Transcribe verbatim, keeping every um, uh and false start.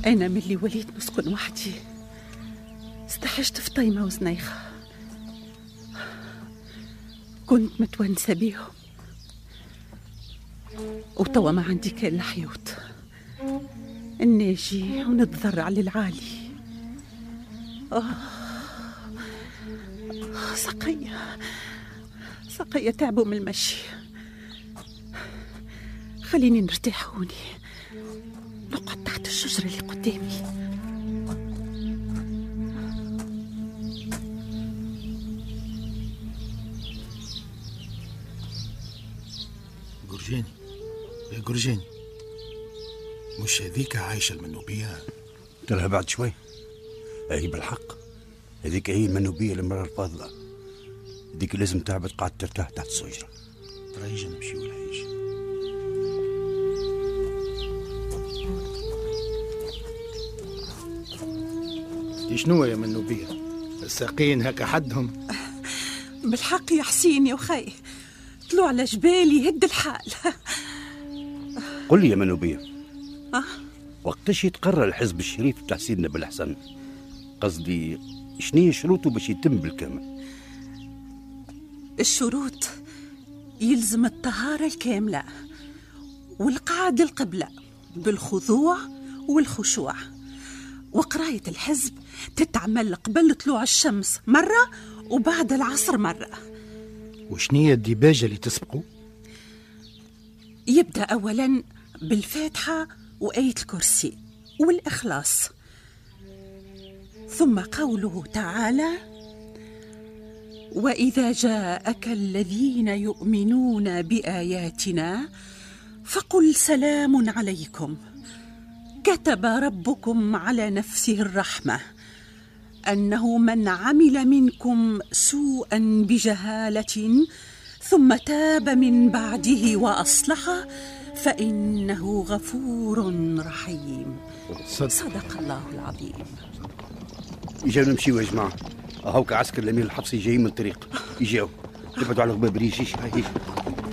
أنا ملي وليت نسكن وحدي استحجت في طيمة وزنيخة، كنت متونسة بيهم، وتوا ما عندي كان الحيوت نجي ونتضرع للعالي. آه سقية سقية تعبوا من المشي، خليني نرتاح هوني نقعد تحت الشجرة اللي قدامي. جرجاني يا جرجاني، مش هذيك عايشة المنوبية؟ ترى بعد شوي هي بالحق، هذيك هي المنوبية المرأة الفاضلة، هذيك لازم تعبد قاعد ترتاح تحت الشجرة. ترى يجي نمشي ولا يجي؟ دي شنو يا منوبية؟ الساقين هكا حدهم؟ بالحق يا حسين يا وخي، طلعوا على جبال يهد الحال. قل لي يا منوبية، أه؟ وقتاش يتقرر الحزب الشريف بتاع سيدنا بالحسن؟ قصدي شنية شروطه باش يتم بالكامل؟ الشروط يلزم الطهارة الكاملة والقعاد القبلة بالخضوع والخشوع، وقراية الحزب تتعمل قبل طلوع الشمس مرة وبعد العصر مرة. وشنية الديباجة اللي تسبقوا؟ يبدأ أولا بالفاتحة وآية الكرسي والإخلاص، ثم قوله تعالى: وإذا جاءك الذين يؤمنون بآياتنا فقل سلام عليكم كتب ربكم على نفسه الرحمة أنه من عمل منكم سوءا بجهالة ثم تاب من بعده وأصلح فإنه غفور رحيم. صدق الله العظيم. يجاو نمشيو يا جماعة، هاوك عسكر الأمير الحفصي جايين من الطريق، يجاو تبعدوا على غباب ريشيش. هاي